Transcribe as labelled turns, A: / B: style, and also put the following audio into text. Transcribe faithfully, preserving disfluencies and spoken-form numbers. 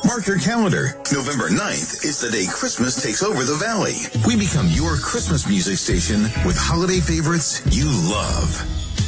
A: Mark your calendar. November ninth is the day Christmas takes over the Valley. We become your Christmas music station with holiday favorites you love.